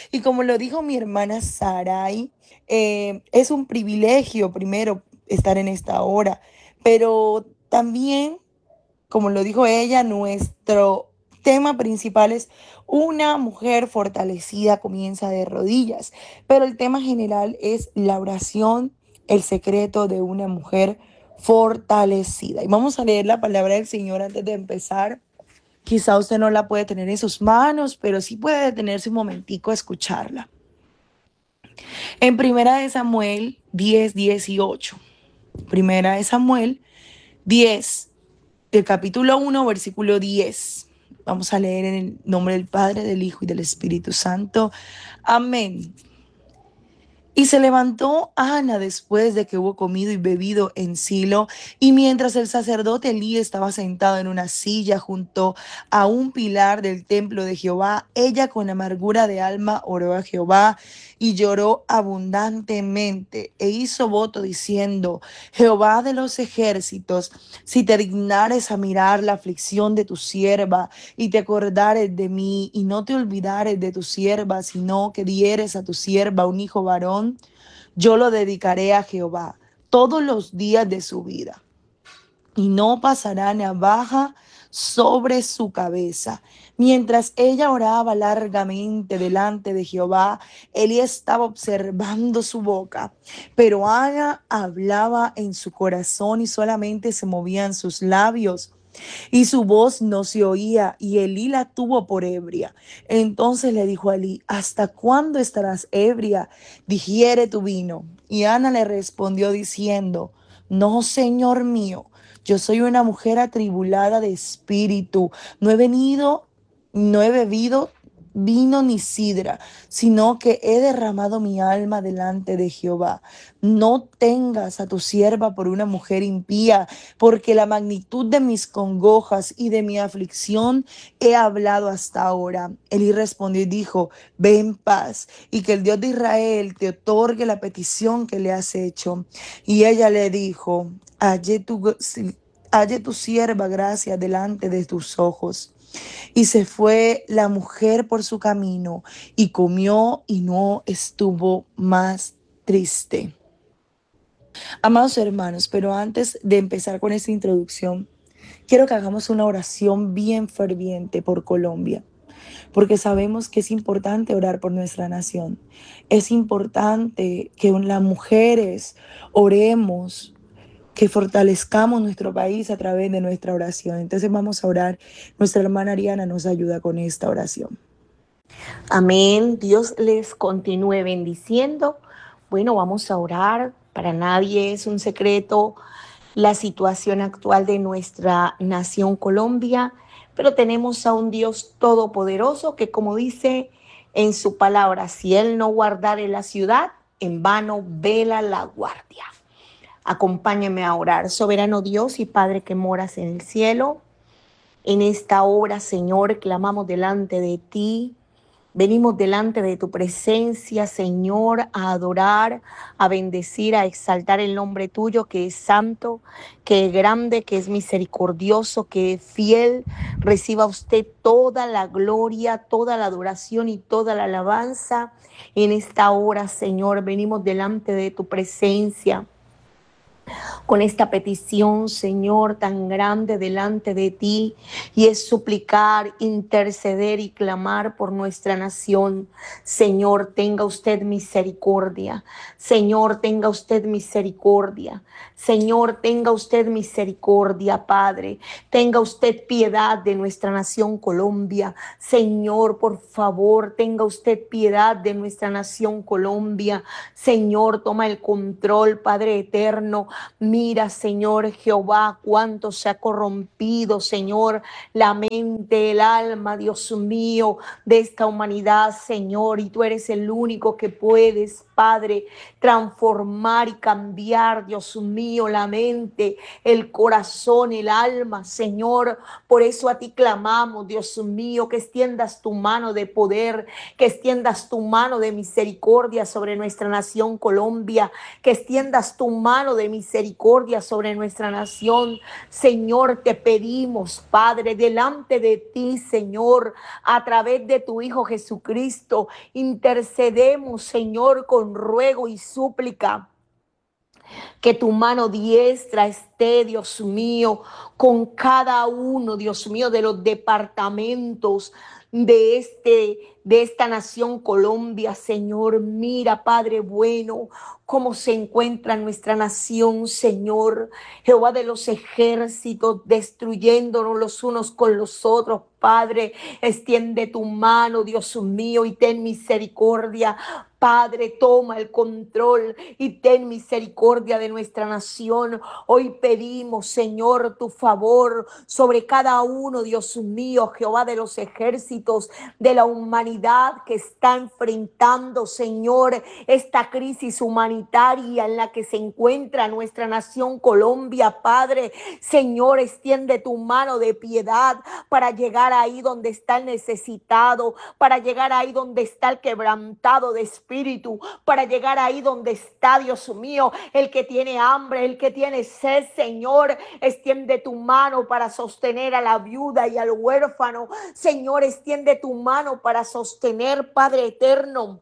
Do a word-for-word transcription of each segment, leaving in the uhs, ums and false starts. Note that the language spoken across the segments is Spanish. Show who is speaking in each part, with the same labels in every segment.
Speaker 1: Y como lo dijo mi hermana Sarai, eh, es un privilegio primero estar en esta hora, pero también, como lo dijo ella, nuestro tema principal es una mujer fortalecida comienza de rodillas, pero el tema general es la oración, el secreto de una mujer fortalecida. Y vamos a leer la palabra del Señor antes de empezar. Quizá usted no la puede tener en sus manos, pero sí puede detenerse un momentico a escucharla. En Primera de Samuel diez, dieciocho. Primera de Samuel diez, del capítulo uno, versículo diez. Vamos a leer en el nombre del Padre, del Hijo y del Espíritu Santo. Amén. Y se levantó Ana después de que hubo comido y bebido en Silo, y mientras el sacerdote Elí estaba sentado en una silla junto a un pilar del templo de Jehová, ella con amargura de alma oró a Jehová y lloró abundantemente e hizo voto diciendo: Jehová de los ejércitos, si te dignares a mirar la aflicción de tu sierva y te acordares de mí y no te olvidares de tu sierva, sino que dieres a tu sierva un hijo varón, yo lo dedicaré a Jehová todos los días de su vida, y no pasará navaja sobre su cabeza. Mientras ella oraba largamente delante de Jehová, Elí estaba observando su boca, pero Ana hablaba en su corazón y solamente se movían sus labios y su voz no se oía, y Elí la tuvo por ebria. Entonces le dijo a Elí: ¿hasta cuándo estarás ebria? Digiere tu vino. Y Ana le respondió diciendo: no, Señor mío, yo soy una mujer atribulada de espíritu. No he venido, no he bebido vino ni sidra, sino que he derramado mi alma delante de Jehová. No tengas a tu sierva por una mujer impía, porque la magnitud de mis congojas y de mi aflicción he hablado hasta ahora. Elí respondió y dijo: ve en paz, y que el Dios de Israel te otorgue la petición que le has hecho. Y ella le dijo: halle tu, halle tu sierva gracia delante de tus ojos. Y se fue la mujer por su camino y comió y no estuvo más triste. Amados hermanos, pero antes de empezar con esta introducción, quiero que hagamos una oración bien ferviente por Colombia, porque sabemos que es importante orar por nuestra nación. Es importante que las mujeres oremos, que fortalezcamos nuestro país a través de nuestra oración. Entonces vamos a orar. Nuestra hermana Ariana nos ayuda con esta oración.
Speaker 2: Amén. Dios les continúe bendiciendo. Bueno, vamos a orar. Para nadie es un secreto la situación actual de nuestra nación Colombia, pero tenemos a un Dios todopoderoso que, como dice en su palabra, si Él no guardare la ciudad, en vano vela la guardia. Acompáñame a orar. Soberano Dios y Padre que moras en el cielo, en esta hora, Señor, clamamos delante de ti. Venimos delante de tu presencia, Señor, a adorar, a bendecir, a exaltar el nombre tuyo, que es santo, que es grande, que es misericordioso, que es fiel. Reciba usted toda la gloria, toda la adoración y toda la alabanza. En esta hora, Señor, venimos delante de tu presencia con esta petición, Señor, tan grande delante de ti, y es suplicar, interceder y clamar por nuestra nación. Señor, tenga usted misericordia. Señor, tenga usted misericordia. Señor, tenga usted misericordia, Padre. Tenga usted piedad de nuestra nación Colombia. Señor, por favor, tenga usted piedad de nuestra nación Colombia. Señor, toma el control, Padre eterno. Mira, Señor Jehová, cuánto se ha corrompido, Señor, la mente, el alma, Dios mío, de esta humanidad, Señor, y tú eres el único que puedes, Padre, transformar y cambiar, Dios mío, la mente, el corazón, el alma, Señor. Por eso a ti clamamos, Dios mío, que extiendas tu mano de poder, que extiendas tu mano de misericordia sobre nuestra nación Colombia, que extiendas tu mano de misericordia misericordia sobre nuestra nación. Señor, te pedimos, Padre, delante de ti, Señor, a través de tu Hijo Jesucristo, intercedemos, Señor, con ruego y súplica. Que tu mano diestra esté, Dios mío, con cada uno, Dios mío, de los departamentos de este de esta nación Colombia, Señor. Mira, Padre bueno, cómo se encuentra nuestra nación, Señor. Jehová de los ejércitos, destruyéndonos los unos con los otros, Padre. Extiende tu mano, Dios mío, y ten misericordia. Padre, toma el control y ten misericordia de nuestra nación. Hoy pedimos, Señor, tu favor sobre cada uno, Dios mío, Jehová de los ejércitos, de la humanidad que está enfrentando, Señor, esta crisis humanitaria en la que se encuentra nuestra nación Colombia. Padre, Señor, extiende tu mano de piedad para llegar ahí donde está el necesitado, para llegar ahí donde está el quebrantado de espíritu. Espíritu, para llegar ahí donde está, Dios mío, el que tiene hambre, el que tiene sed. Señor, extiende tu mano para sostener a la viuda y al huérfano. Señor, extiende tu mano para sostener, Padre eterno,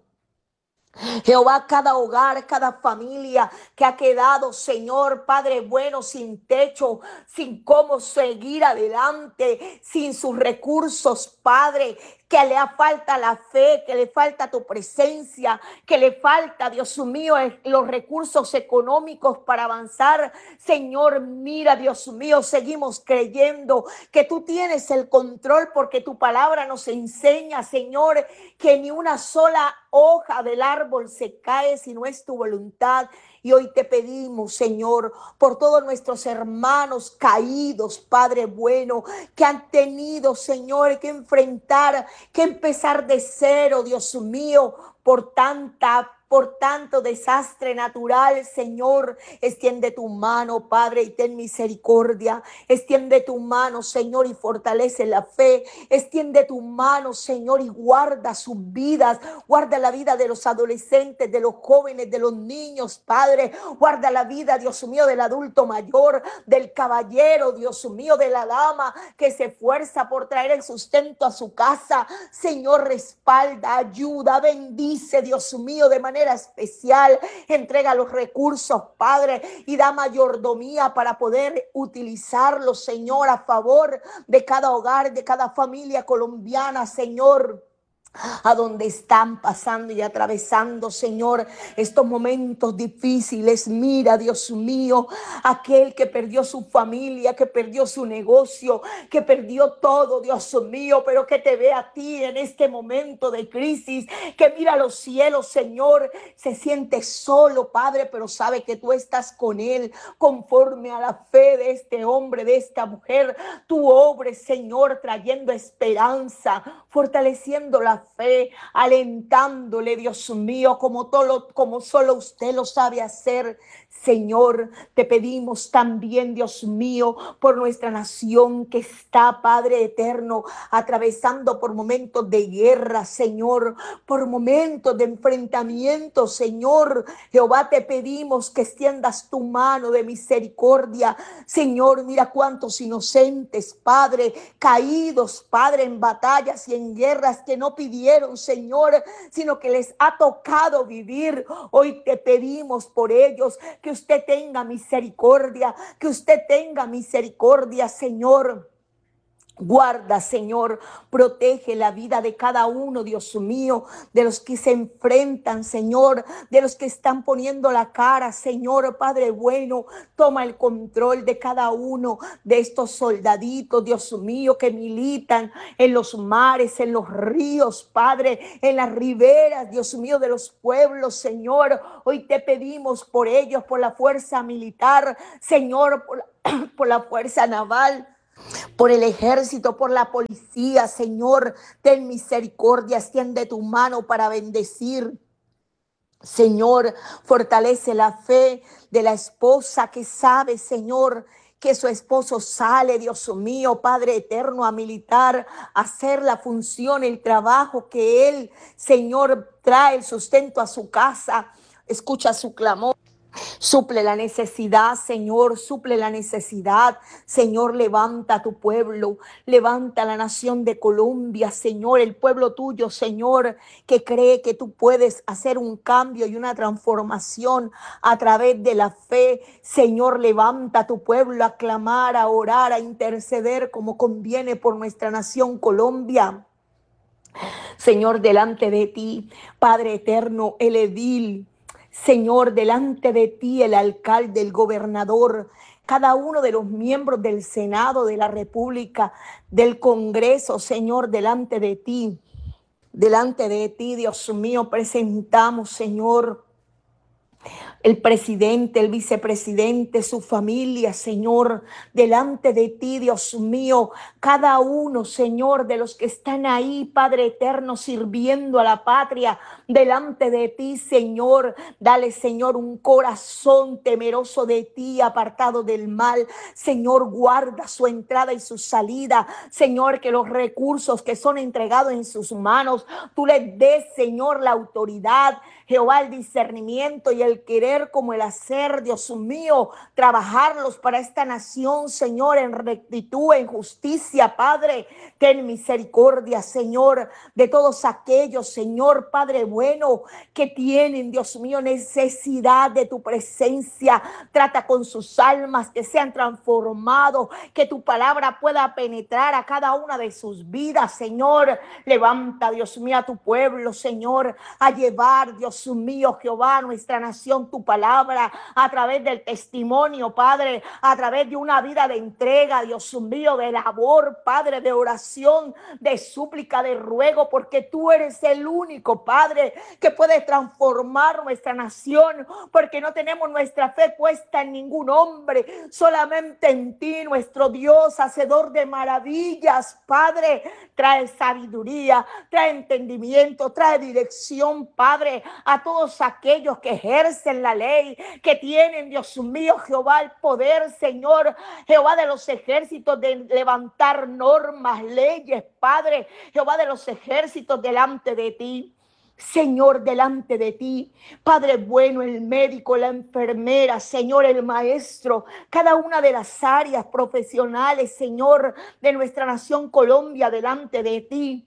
Speaker 2: Jehová, cada hogar, cada familia que ha quedado, Señor, Padre bueno, sin techo, sin cómo seguir adelante, sin sus recursos, Padre, que le falta la fe, que le falta tu presencia, que le falta, Dios mío, los recursos económicos para avanzar. Señor, mira, Dios mío, seguimos creyendo que tú tienes el control, porque tu palabra nos enseña, Señor, que ni una sola hoja del árbol se cae si no es tu voluntad. Y hoy te pedimos, Señor, por todos nuestros hermanos caídos, Padre bueno, que han tenido, Señor, que enfrentar, que empezar de cero, Dios mío, por tanta por tanto desastre natural. Señor, extiende tu mano, Padre, y ten misericordia. Extiende tu mano, Señor, y fortalece la fe. Extiende tu mano, Señor, y guarda sus vidas. Guarda la vida de los adolescentes, de los jóvenes, de los niños, Padre. Guarda la vida, Dios mío, del adulto mayor, del caballero, Dios mío, de la dama que se esfuerza por traer el sustento a su casa. Señor, respalda, ayuda, bendice, Dios mío, de manera especial. Entrega los recursos, Padre, y da mayordomía para poder utilizarlos, Señor, a favor de cada hogar, de cada familia colombiana, Señor, a donde están pasando y atravesando, Señor, estos momentos difíciles. Mira, Dios mío, aquel que perdió su familia, que perdió su negocio, que perdió todo, Dios mío, pero que te ve a ti en este momento de crisis, que mira los cielos, Señor, se siente solo, Padre, pero sabe que tú estás con él, conforme a la fe de este hombre, de esta mujer. Tu obra, Señor, trayendo esperanza, fortaleciendo la fe, alentándole, Dios mío, como todo, como solo usted lo sabe hacer. Señor, te pedimos también, Dios mío, por nuestra nación que está, Padre eterno, atravesando por momentos de guerra, Señor, por momentos de enfrentamiento, Señor. Jehová, te pedimos que extiendas tu mano de misericordia. Señor, mira cuántos inocentes, Padre, caídos, Padre, en batallas y en guerras que no pidieron, Señor, sino que les ha tocado vivir. Hoy te pedimos por ellos que usted tenga misericordia, que usted tenga misericordia, Señor. Guarda, Señor, protege la vida de cada uno, Dios mío, de los que se enfrentan, Señor, de los que están poniendo la cara, Señor, Padre bueno. Toma el control de cada uno de estos soldaditos, Dios mío, que militan en los mares, en los ríos, Padre, en las riberas, Dios mío, de los pueblos, Señor. Hoy te pedimos por ellos, por la fuerza militar, Señor, por la, por la fuerza naval, por el ejército, por la policía. Señor, ten misericordia, extiende tu mano para bendecir. Señor, fortalece la fe de la esposa que sabe, Señor, que su esposo sale, Dios mío, Padre eterno, a militar, a hacer la función, el trabajo que él, Señor, trae el sustento a su casa. Escucha su clamor. Suple la necesidad, Señor, suple la necesidad. Señor, levanta a tu pueblo, levanta a la nación de Colombia, Señor, el pueblo tuyo, Señor, que cree que tú puedes hacer un cambio y una transformación a través de la fe. Señor, levanta a tu pueblo a clamar, a orar, a interceder como conviene por nuestra nación Colombia. Señor, delante de ti, Padre eterno, el edil, Señor, delante de ti, el alcalde, el gobernador, cada uno de los miembros del Senado de la República, del Congreso, Señor, delante de ti, delante de ti, Dios mío, presentamos, Señor, el presidente, el vicepresidente, su familia, Señor, delante de ti, Dios mío, cada uno, Señor, de los que están ahí, Padre eterno, sirviendo a la patria, delante de ti, Señor, dale, Señor, un corazón temeroso de ti, apartado del mal. Señor, guarda su entrada y su salida. Señor, que los recursos que son entregados en sus manos, tú les des, Señor, la autoridad, Jehová, el discernimiento y el querer como el hacer, Dios mío, trabajarlos para esta nación, Señor, en rectitud, en justicia, Padre. Ten misericordia, Señor, de todos aquellos, Señor, Padre bueno, que tienen, Dios mío, necesidad de tu presencia. Trata con sus almas, que sean transformados, que tu palabra pueda penetrar a cada una de sus vidas, Señor. Levanta, Dios mío, a tu pueblo, Señor, a llevar, Dios mío, Jehová, a nuestra nación, tu palabra, a través del testimonio, Padre, a través de una vida de entrega, Dios mío, de labor, Padre, de oración, de súplica, de ruego, porque tú eres el único, Padre, que puede transformar nuestra nación, porque no tenemos nuestra fe puesta en ningún hombre, solamente en ti, nuestro Dios, hacedor de maravillas, Padre. Trae sabiduría, trae entendimiento, trae dirección, Padre, a todos aquellos que ejercen la ley, que tienen, Dios mío, Jehová, el poder, Señor, Jehová de los ejércitos, de levantar normas, leyes, Padre, Jehová de los ejércitos, delante de ti. Señor, delante de ti, Padre bueno, el médico, la enfermera, Señor, el maestro, cada una de las áreas profesionales, Señor, de nuestra nación Colombia, delante de ti.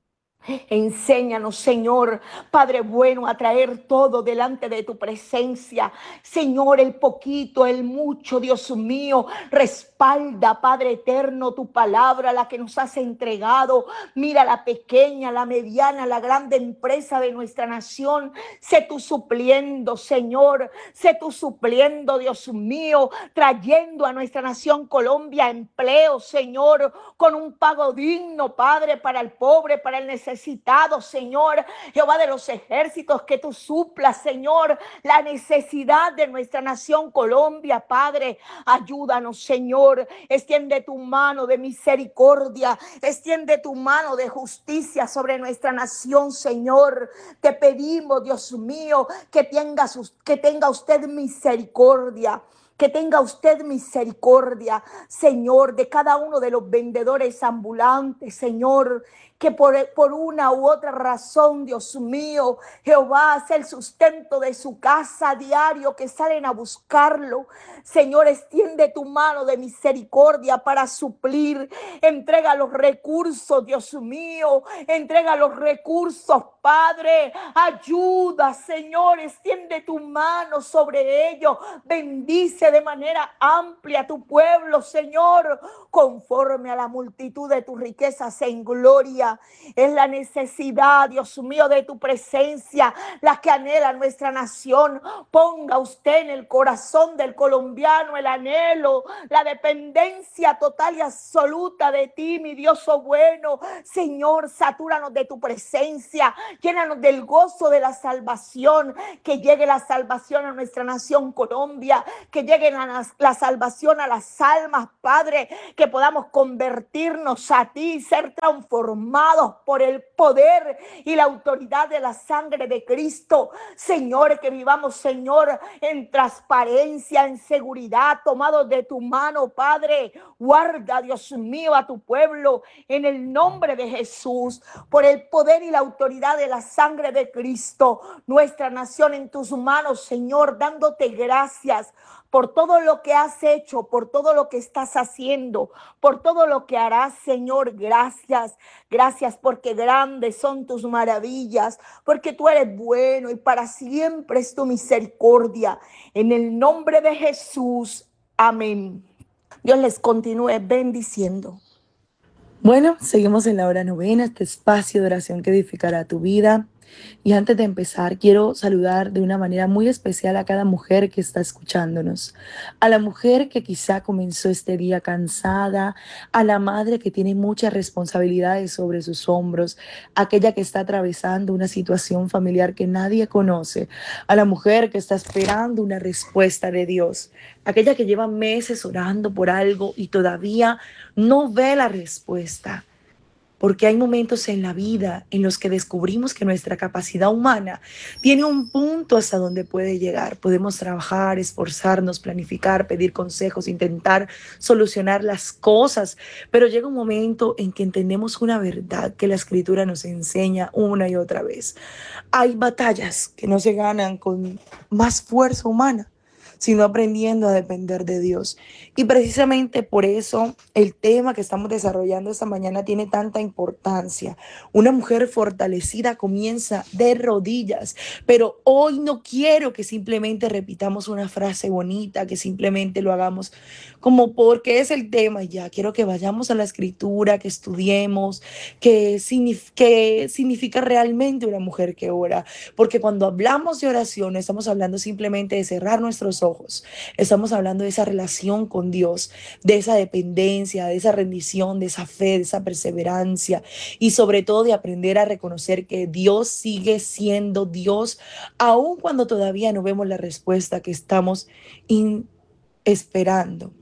Speaker 2: Enséñanos, Señor, Padre bueno, a traer todo delante de tu presencia. Señor, el poquito, el mucho, Dios mío, respalda, Padre eterno, tu palabra, la que nos has entregado. Mira la pequeña, la mediana, la grande empresa de nuestra nación. Sé tú supliendo, Señor, sé tú supliendo, Dios mío, trayendo a nuestra nación Colombia empleo, Señor, con un pago digno, Padre, para el pobre, para el necesitado. Necesitado, Señor, Jehová de los ejércitos, que tú suplas, Señor, la necesidad de nuestra nación Colombia, Padre. Ayúdanos, Señor, extiende tu mano de misericordia, extiende tu mano de justicia sobre nuestra nación, Señor. Te pedimos, Dios mío, que tenga, que tenga usted misericordia. Que tenga usted misericordia, Señor, de cada uno de los vendedores ambulantes, Señor, que por, por una u otra razón, Dios mío, Jehová, hace el sustento de su casa diario, que salen a buscarlo. Señor, extiende tu mano de misericordia para suplir. Entrega los recursos, Dios mío, entrega los recursos, Padre. Ayuda, Señor, extiende tu mano sobre ellos. Bendice de manera amplia a tu pueblo, Señor, conforme a la multitud de tus riquezas en gloria. Es la necesidad, Dios mío, de tu presencia, la que anhela nuestra nación. Ponga usted en el corazón del colombiano el anhelo, la dependencia total y absoluta de ti, mi Dios oh bueno. Señor, satúranos de tu presencia, llénanos del gozo de la salvación, que llegue la salvación a nuestra nación Colombia, que llegue la, la salvación a las almas, Padre, que podamos convertirnos a ti, ser transformados, tomados por el poder y la autoridad de la sangre de Cristo. Señor, que vivamos, Señor, en transparencia, en seguridad, tomados de tu mano, Padre. Guarda, Dios mío, a tu pueblo en el nombre de Jesús, por el poder y la autoridad de la sangre de Cristo. Nuestra nación en tus manos, Señor, dándote gracias por todo lo que has hecho, por todo lo que estás haciendo, por todo lo que harás, Señor. Gracias, gracias porque grandes son tus maravillas, porque tú eres bueno y para siempre es tu misericordia. En el nombre de Jesús, amén. Dios les continúe bendiciendo.
Speaker 1: Bueno, seguimos en la hora novena, este espacio de oración que edificará tu vida. Y antes de empezar, quiero saludar de una manera muy especial a cada mujer que está escuchándonos. A la mujer que quizá comenzó este día cansada, a la madre que tiene muchas responsabilidades sobre sus hombros, aquella que está atravesando una situación familiar que nadie conoce, a la mujer que está esperando una respuesta de Dios, aquella que lleva meses orando por algo y todavía no ve la respuesta. Porque hay momentos en la vida en los que descubrimos que nuestra capacidad humana tiene un punto hasta donde puede llegar. Podemos trabajar, esforzarnos, planificar, pedir consejos, intentar solucionar las cosas, pero llega un momento en que entendemos una verdad que la Escritura nos enseña una y otra vez. Hay batallas que no se ganan con más fuerza humana, sino aprendiendo a depender de Dios. Y precisamente por eso el tema que estamos desarrollando esta mañana tiene tanta importancia. Una mujer fortalecida comienza de rodillas, pero hoy no quiero que simplemente repitamos una frase bonita, que simplemente lo hagamos como porque es el tema y ya. Quiero que vayamos a la Escritura, que estudiemos, que, signif- que significa realmente una mujer que ora. Porque cuando hablamos de oración, no estamos hablando simplemente de cerrar nuestros ojos. Estamos hablando de esa relación con Dios, de esa dependencia, de esa rendición, de esa fe, de esa perseverancia y sobre todo de aprender a reconocer que Dios sigue siendo Dios, aun cuando todavía no vemos la respuesta que estamos in- esperando.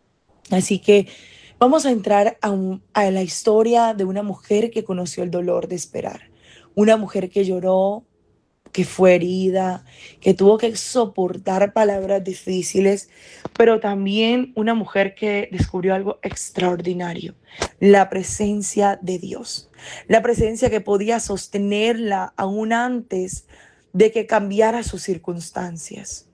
Speaker 1: Así que vamos a entrar a, un, a la historia de una mujer que conoció el dolor de esperar, una mujer que lloró, que fue herida, que tuvo que soportar palabras difíciles, pero también una mujer que descubrió algo extraordinario, la presencia de Dios, la presencia que podía sostenerla aún antes de que cambiara sus circunstancias.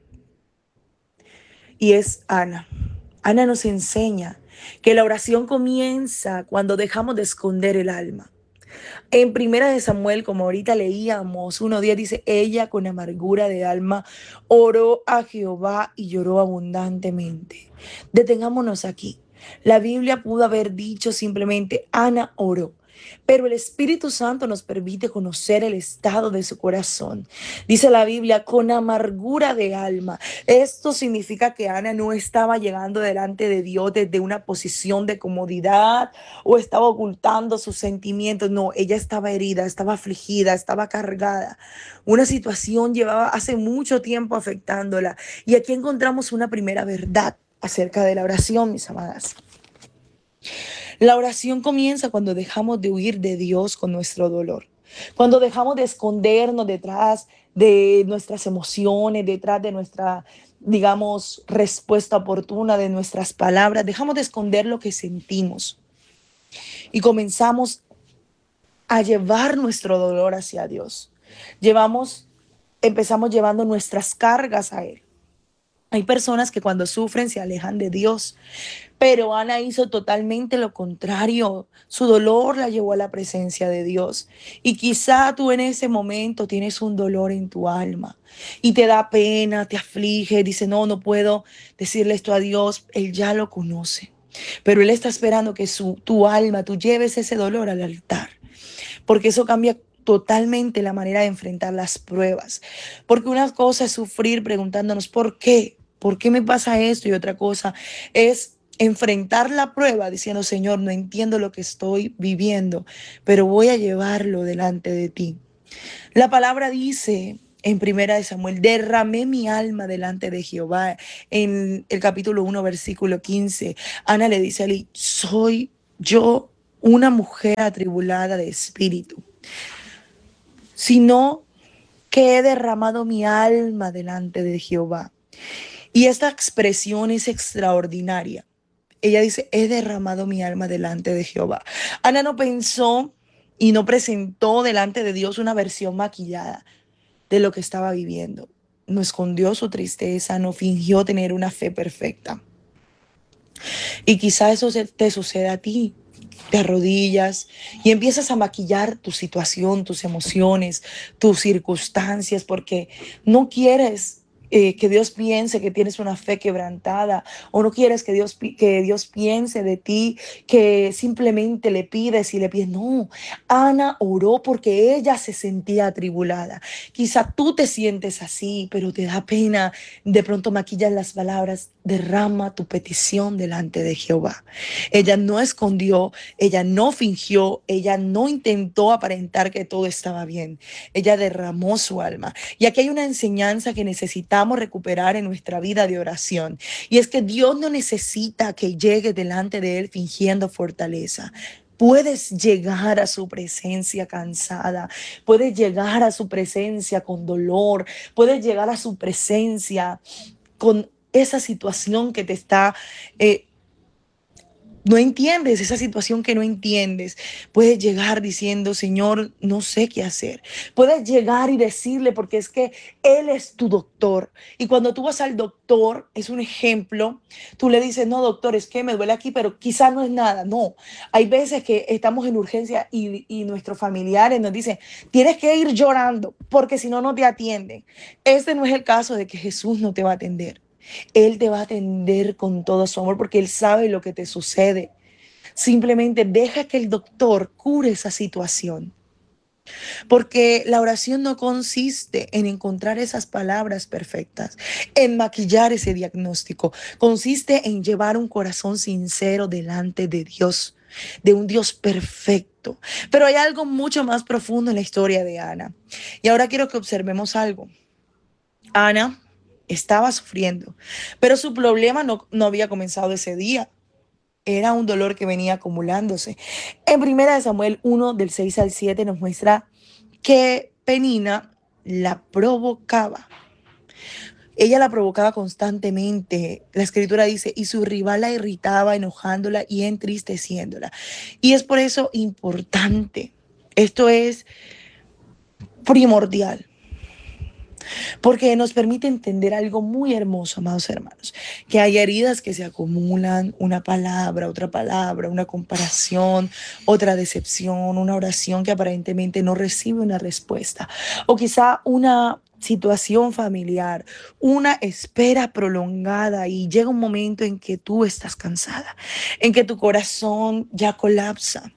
Speaker 1: Y es Ana. Ana nos enseña que la oración comienza cuando dejamos de esconder el alma. En Primera de Samuel, como ahorita leíamos, uno diez dice, ella con amargura de alma oró a Jehová y lloró abundantemente. Detengámonos aquí. La Biblia pudo haber dicho simplemente, Ana oró. Pero el Espíritu Santo nos permite conocer el estado de su corazón. Dice la Biblia, con amargura de alma. Esto significa que Ana no estaba llegando delante de Dios desde una posición de comodidad o estaba ocultando sus sentimientos. No, ella estaba herida, estaba afligida, estaba cargada. Una situación llevaba hace mucho tiempo afectándola. Y aquí encontramos una primera verdad acerca de la oración, mis amadas. La oración comienza cuando dejamos de huir de Dios con nuestro dolor, cuando dejamos de escondernos detrás de nuestras emociones, detrás de nuestra, digamos, respuesta oportuna, de nuestras palabras, dejamos de esconder lo que sentimos y comenzamos a llevar nuestro dolor hacia Dios. Llevamos, empezamos llevando nuestras cargas a Él. Hay personas que cuando sufren se alejan de Dios, pero Ana hizo totalmente lo contrario. Su dolor la llevó a la presencia de Dios. Y quizá tú en ese momento tienes un dolor en tu alma y te da pena, te aflige, dice, no, no puedo decirle esto a Dios. Él ya lo conoce, pero Él está esperando que su, tu alma, tú lleves ese dolor al altar, porque eso cambia totalmente la manera de enfrentar las pruebas. Porque una cosa es sufrir preguntándonos, ¿por qué? ¿Por qué me pasa esto? Y otra cosa es enfrentar la prueba diciendo, Señor, no entiendo lo que estoy viviendo, pero voy a llevarlo delante de ti. La palabra dice en Primera de Samuel, derramé mi alma delante de Jehová. En el capítulo uno, versículo quince, Ana le dice a Eli, soy yo una mujer atribulada de espíritu, sino que he derramado mi alma delante de Jehová. Y esta expresión es extraordinaria. Ella dice, he derramado mi alma delante de Jehová. Ana no pensó y no presentó delante de Dios una versión maquillada de lo que estaba viviendo. No escondió su tristeza, no fingió tener una fe perfecta. Y quizá eso te suceda a ti. Te arrodillas y empiezas a maquillar tu situación, tus emociones, tus circunstancias, porque no quieres eh, que Dios piense que tienes una fe quebrantada, o no quieres que Dios, que Dios piense de ti que simplemente le pides y le pides. No, Ana oró porque ella se sentía atribulada. Quizá tú te sientes así, pero te da pena. De pronto maquillas las palabras, derrama tu petición delante de Jehová. Ella no escondió, ella no fingió, ella no intentó aparentar que todo estaba bien. Ella derramó su alma. Y aquí hay una enseñanza que necesitamos recuperar en nuestra vida de oración. Y es que Dios no necesita que llegue delante de Él fingiendo fortaleza. Puedes llegar a su presencia cansada, puedes llegar a su presencia con dolor, puedes llegar a su presencia con esa situación que te está... Eh, no entiendes, esa situación que no entiendes. Puedes llegar diciendo, Señor, no sé qué hacer. Puedes llegar y decirle, porque es que Él es tu doctor. Y cuando tú vas al doctor, es un ejemplo, tú le dices, no, doctor, es que me duele aquí, pero quizás no es nada. No, hay veces que estamos en urgencia y, y nuestros familiares nos dicen, tienes que ir llorando, porque si no, no te atienden. Este no es el caso de que Jesús no te va a atender. Él te va a atender con todo su amor porque Él sabe lo que te sucede. Simplemente deja que el doctor cure esa situación. Porque la oración no consiste en encontrar esas palabras perfectas, en maquillar ese diagnóstico. Consiste en llevar un corazón sincero delante de Dios, de un Dios perfecto. Pero hay algo mucho más profundo en la historia de Ana. Y ahora quiero que observemos algo. Ana estaba sufriendo, pero su problema no, no había comenzado ese día. Era un dolor que venía acumulándose. En primera de Samuel uno, del seis al siete, nos muestra que Penina la provocaba. Ella la provocaba constantemente. La escritura dice, y su rival la irritaba, enojándola y entristeciéndola. Y es por eso importante. Esto es primordial. Porque nos permite entender algo muy hermoso, amados hermanos, que hay heridas que se acumulan, una palabra, otra palabra, una comparación, otra decepción, una oración que aparentemente no recibe una respuesta, o quizá una situación familiar, una espera prolongada, y llega un momento en que tú estás cansada, en que tu corazón ya colapsa.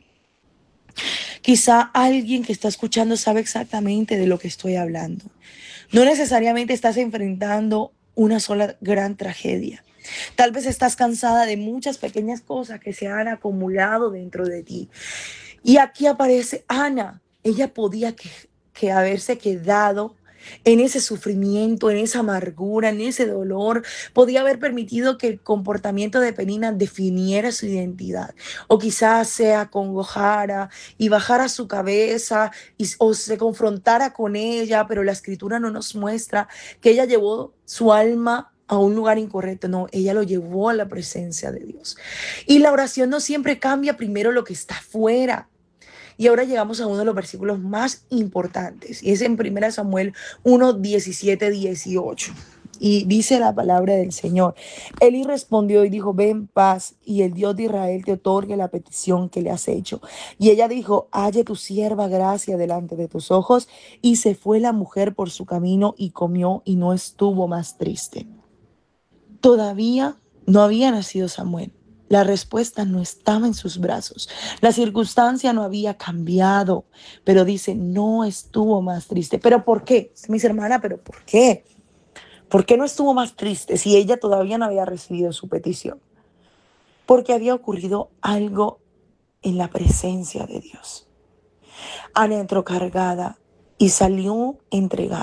Speaker 1: Quizá alguien que está escuchando sabe exactamente de lo que estoy hablando. No necesariamente estás enfrentando una sola gran tragedia. Tal vez estás cansada de muchas pequeñas cosas que se han acumulado dentro de ti. Y aquí aparece Ana. Ella podía que, que haberse quedado en ese sufrimiento, en esa amargura, en ese dolor. Podía haber permitido que el comportamiento de Penina definiera su identidad, o quizás se acongojara y bajara su cabeza y, o se confrontara con ella, pero la escritura no nos muestra que ella llevó su alma a un lugar incorrecto. No, ella lo llevó a la presencia de Dios. Y la oración no siempre cambia primero lo que está afuera. Y ahora llegamos a uno de los versículos más importantes, y es en primera Samuel uno, diecisiete, dieciocho. Y dice la palabra del Señor. Elí respondió y dijo, ve en paz, y el Dios de Israel te otorgue la petición que le has hecho. Y ella dijo, halle tu sierva gracia delante de tus ojos. Y se fue la mujer por su camino y comió, y no estuvo más triste. Todavía no había nacido Samuel. La respuesta no estaba en sus brazos. La circunstancia no había cambiado. Pero dice, no estuvo más triste. ¿Pero por qué? Mis hermanas, ¿pero por qué? ¿Por qué no estuvo más triste si ella todavía no había recibido su petición? Porque había ocurrido algo en la presencia de Dios. Ana entró cargada y salió entregada.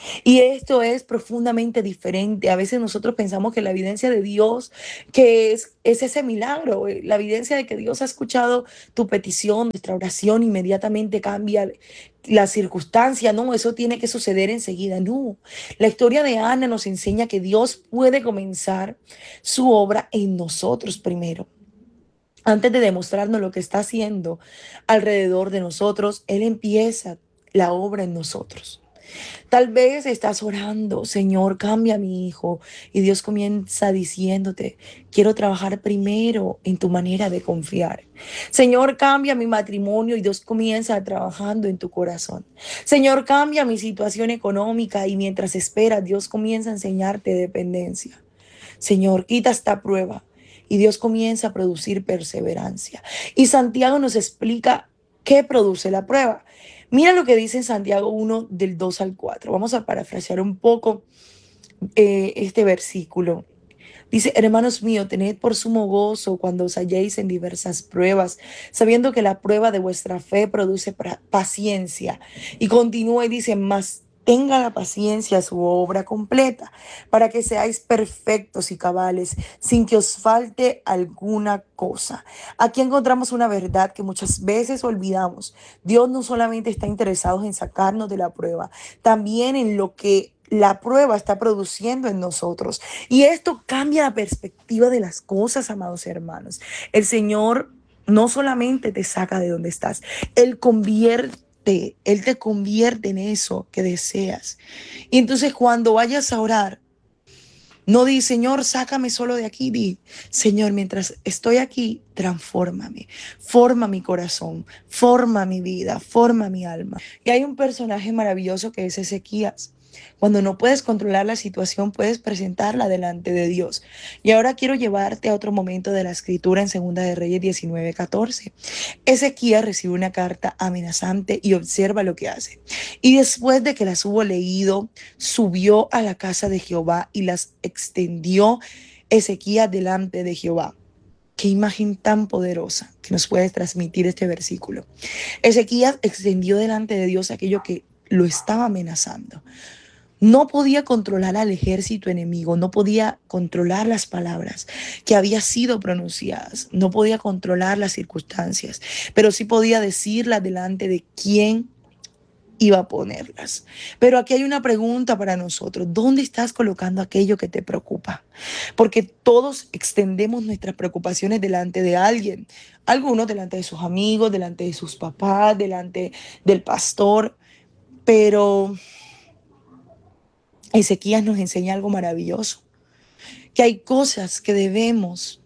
Speaker 1: Y esto es profundamente diferente. A veces nosotros pensamos que la evidencia de Dios, que es, es ese milagro, eh, la evidencia de que Dios ha escuchado tu petición, nuestra oración inmediatamente cambia la circunstancia. No, eso tiene que suceder enseguida. No, la historia de Ana nos enseña que Dios puede comenzar su obra en nosotros primero. Antes de demostrarnos lo que está haciendo alrededor de nosotros, Él empieza la obra en nosotros. Tal vez estás orando, Señor, cambia a mi hijo. Y Dios comienza diciéndote, quiero trabajar primero en tu manera de confiar. Señor, cambia mi matrimonio y Dios comienza trabajando en tu corazón. Señor, cambia mi situación económica y mientras esperas, Dios comienza a enseñarte dependencia. Señor, quita esta prueba y Dios comienza a producir perseverancia. Y Santiago nos explica qué produce la prueba. Mira lo que dice en Santiago uno del dos al cuatro. Vamos a parafrasear un poco eh, este versículo. Dice, hermanos míos, tened por sumo gozo cuando os halléis en diversas pruebas, sabiendo que la prueba de vuestra fe produce paciencia. Y continúa y dice, más tenga la paciencia su obra completa, para que seáis perfectos y cabales, sin que os falte alguna cosa. Aquí encontramos una verdad que muchas veces olvidamos. Dios no solamente está interesado en sacarnos de la prueba, también en lo que la prueba está produciendo en nosotros. Y esto cambia la perspectiva de las cosas, amados hermanos. El Señor no solamente te saca de donde estás, Él convierte, Él te convierte en eso que deseas. Y entonces cuando vayas a orar, no di, Señor, sácame solo de aquí. Di, Señor, mientras estoy aquí, transfórmame, forma mi corazón, forma mi vida, forma mi alma. Y hay un personaje maravilloso que es Ezequías. Cuando no puedes controlar la situación, puedes presentarla delante de Dios. Y ahora quiero llevarte a otro momento de la escritura en Segunda de Reyes diecinueve catorce. Ezequías recibe una carta amenazante y observa lo que hace. Y después de que las hubo leído, subió a la casa de Jehová y las extendió Ezequías delante de Jehová. Qué imagen tan poderosa que nos puede transmitir este versículo. Ezequías extendió delante de Dios aquello que lo estaba amenazando. No podía controlar al ejército enemigo, no podía controlar las palabras que habían sido pronunciadas, no podía controlar las circunstancias, pero sí podía decirlas delante de quién iba a ponerlas. Pero aquí hay una pregunta para nosotros. ¿Dónde estás colocando aquello que te preocupa? Porque todos extendemos nuestras preocupaciones delante de alguien. Algunos delante de sus amigos, delante de sus papás, delante del pastor. Pero Ezequías nos enseña algo maravilloso, que hay cosas que debemos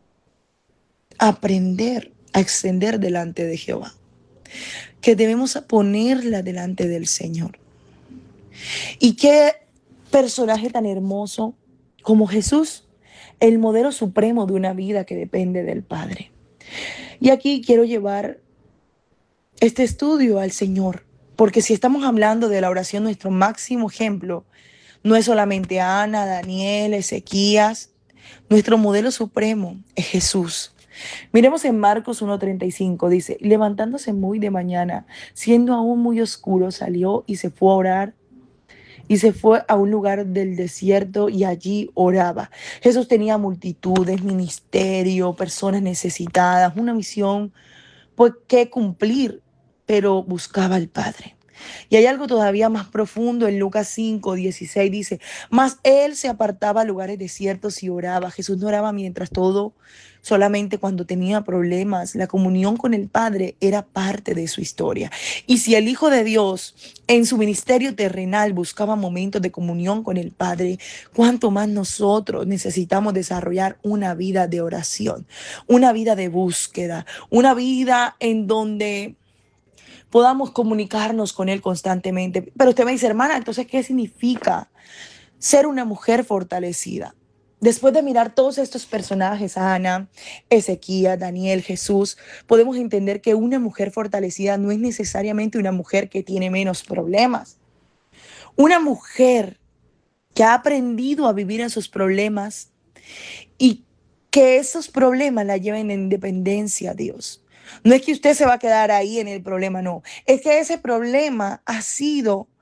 Speaker 1: aprender a extender delante de Jehová, que debemos ponerla delante del Señor. Y qué personaje tan hermoso como Jesús, el modelo supremo de una vida que depende del Padre. Y aquí quiero llevar este estudio al Señor, porque si estamos hablando de la oración, nuestro máximo ejemplo no es solamente Ana, Daniel, Ezequías. Nuestro modelo supremo es Jesús. Miremos en Marcos uno treinta y cinco, dice, levantándose muy de mañana, siendo aún muy oscuro, salió y se fue a orar y se fue a un lugar del desierto y allí oraba. Jesús tenía multitudes, ministerio, personas necesitadas, una misión pues, que cumplir, pero buscaba al Padre. Y hay algo todavía más profundo en Lucas cinco, dieciséis, dice, mas él se apartaba a lugares desiertos y oraba. Jesús no oraba mientras todo, solamente cuando tenía problemas. La comunión con el Padre era parte de su historia. Y si el Hijo de Dios en su ministerio terrenal buscaba momentos de comunión con el Padre, cuánto más nosotros necesitamos desarrollar una vida de oración, una vida de búsqueda, una vida en donde podamos comunicarnos con Él constantemente. Pero usted me dice, hermana, entonces, ¿qué significa ser una mujer fortalecida? Después de mirar todos estos personajes, Ana, Ezequías, Daniel, Jesús, podemos entender que una mujer fortalecida no es necesariamente una mujer que tiene menos problemas. Una mujer que ha aprendido a vivir en sus problemas y que esos problemas la lleven en dependencia a Dios. No es que usted se va a quedar ahí en el problema, no. Es que ese problema ha sido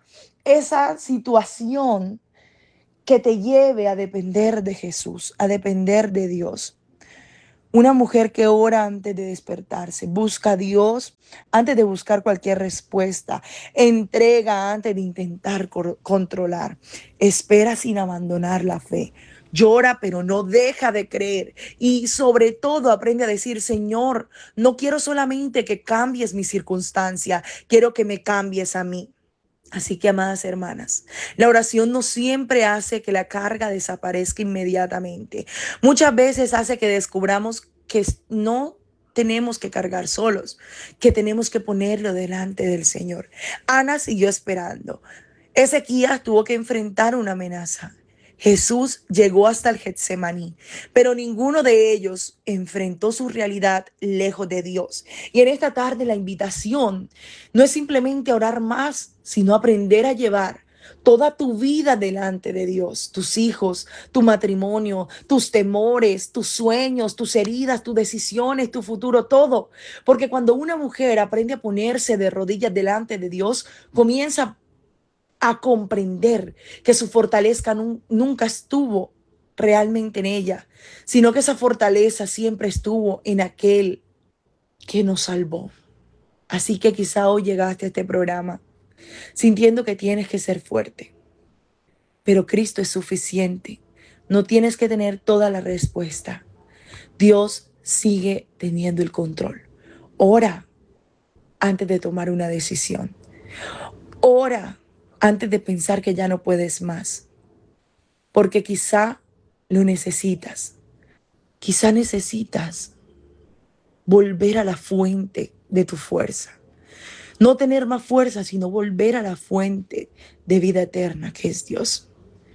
Speaker 1: esa situación que te lleve a depender de Jesús, a depender de Dios. Una mujer que ora antes de despertarse, busca a Dios antes de buscar cualquier respuesta, entrega antes de intentar controlar, espera sin abandonar la fe, llora pero no deja de creer y sobre todo aprende a decir: Señor, no quiero solamente que cambies mi circunstancia, quiero que me cambies a mí. Así que, amadas hermanas, la oración no siempre hace que la carga desaparezca inmediatamente. Muchas veces hace que descubramos que no tenemos que cargar solos, que tenemos que ponerlo delante del Señor. Ana siguió esperando. Ezequías tuvo que enfrentar una amenaza. Jesús llegó hasta el Getsemaní, pero ninguno de ellos enfrentó su realidad lejos de Dios. Y en esta tarde la invitación no es simplemente orar más, sino aprender a llevar toda tu vida delante de Dios, tus hijos, tu matrimonio, tus temores, tus sueños, tus heridas, tus decisiones, tu futuro, todo. Porque cuando una mujer aprende a ponerse de rodillas delante de Dios, comienza a comprender que su fortaleza nunca estuvo realmente en ella, sino que esa fortaleza siempre estuvo en aquel que nos salvó. Así que quizá hoy llegaste a este programa sintiendo que tienes que ser fuerte, pero Cristo es suficiente. No tienes que tener toda la respuesta. Dios sigue teniendo el control. Ora antes de tomar una decisión. Ora antes de pensar que ya no puedes más, porque quizá lo necesitas. Quizá necesitas volver a la fuente de tu fuerza. No tener más fuerza, sino volver a la fuente de vida eterna que es Dios.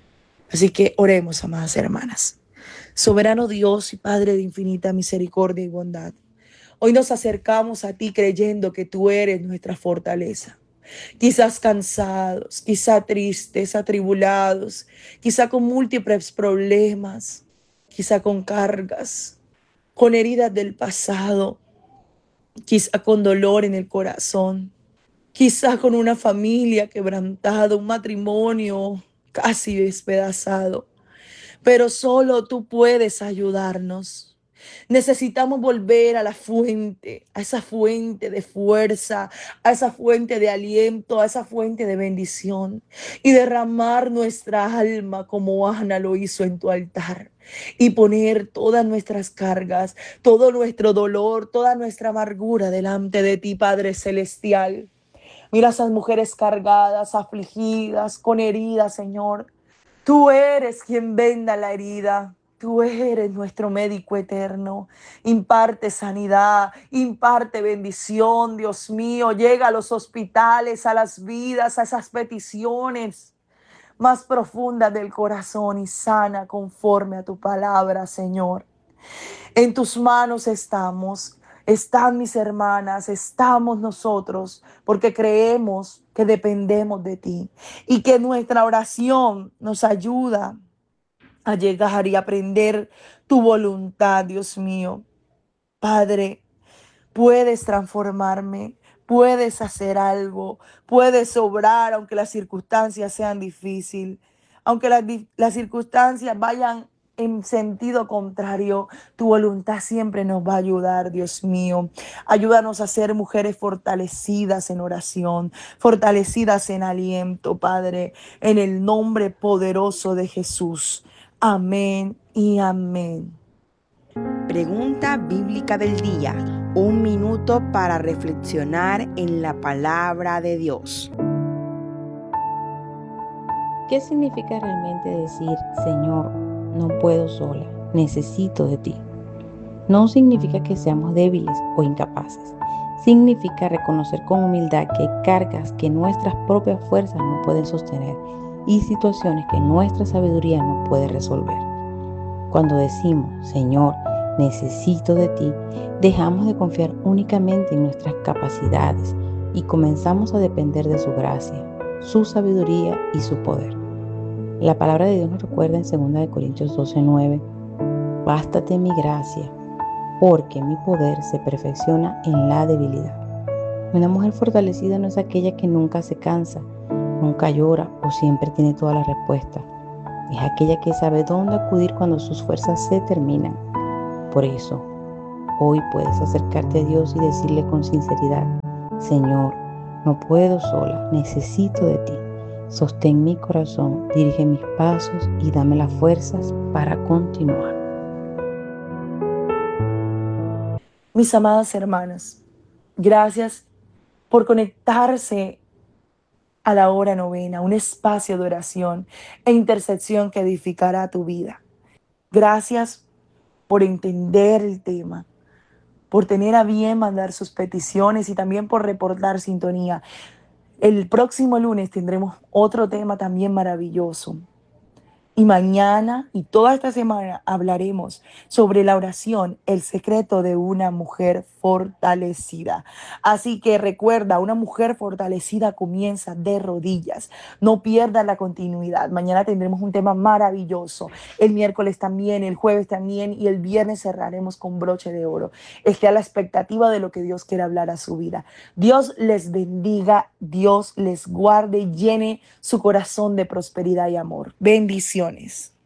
Speaker 1: Así que oremos, amadas hermanas. Soberano Dios y Padre de infinita misericordia y bondad, hoy nos acercamos a ti creyendo que tú eres nuestra fortaleza. Quizás cansados, quizá tristes, atribulados, quizá con múltiples problemas, quizá con cargas, con heridas del pasado, quizá con dolor en el corazón, quizá con una familia quebrantada, un matrimonio casi despedazado. Pero solo tú puedes ayudarnos. Necesitamos volver a la fuente, a esa fuente de fuerza, a esa fuente de aliento, a esa fuente de bendición y derramar nuestra alma como Ana lo hizo en tu altar y poner todas nuestras cargas, todo nuestro dolor, toda nuestra amargura delante de ti, Padre Celestial. Mira a esas mujeres cargadas, afligidas, con heridas, Señor. Tú eres quien venda la herida. Tú eres nuestro médico eterno. Imparte sanidad, imparte bendición, Dios mío. Llega a los hospitales, a las vidas, a esas peticiones más profundas del corazón y sana conforme a tu palabra, Señor. En tus manos estamos. Están mis hermanas, estamos nosotros, porque creemos que dependemos de ti y que nuestra oración nos ayuda a llegar y aprender tu voluntad, Dios mío. Padre, puedes transformarme, puedes hacer algo, puedes obrar aunque las circunstancias sean difíciles, aunque las, las circunstancias vayan en sentido contrario, tu voluntad siempre nos va a ayudar, Dios mío. Ayúdanos a ser mujeres fortalecidas en oración, fortalecidas en aliento, Padre, en el nombre poderoso de Jesús. Amén y amén.
Speaker 3: Pregunta bíblica del día. Un minuto para reflexionar en la palabra de Dios.
Speaker 4: ¿Qué significa realmente decir, Señor, no puedo sola, necesito de ti? No significa que seamos débiles o incapaces. Significa reconocer con humildad que hay cargas que nuestras propias fuerzas no pueden sostener y situaciones que nuestra sabiduría no puede resolver. Cuando decimos, Señor, necesito de ti, dejamos de confiar únicamente en nuestras capacidades y comenzamos a depender de su gracia, su sabiduría y su poder. La palabra de Dios nos recuerda en segunda Corintios doce nueve, bástate mi gracia, porque mi poder se perfecciona en la debilidad. Una mujer fortalecida no es aquella que nunca se cansa, nunca llora o siempre tiene todas las respuestas. Es aquella que sabe dónde acudir cuando sus fuerzas se terminan. Por eso, hoy puedes acercarte a Dios y decirle con sinceridad: Señor, no puedo sola, necesito de ti. Sostén mi corazón, dirige mis pasos y dame las fuerzas para continuar.
Speaker 1: Mis amadas hermanas, gracias por conectarse a la hora novena, un espacio de oración e intercesión que edificará tu vida. Gracias por entender el tema, por tener a bien mandar sus peticiones y también por reportar sintonía. El próximo lunes tendremos otro tema también maravilloso. Y mañana y toda esta semana hablaremos sobre la oración, el secreto de una mujer fortalecida. Así que recuerda, una mujer fortalecida comienza de rodillas. No pierdas la continuidad. Mañana tendremos un tema maravilloso. El miércoles también, el jueves también y el viernes cerraremos con broche de oro. Esté a la expectativa de lo que Dios quiere hablar a su vida. Dios les bendiga, Dios les guarde y llene su corazón de prosperidad y amor. Bendiciones.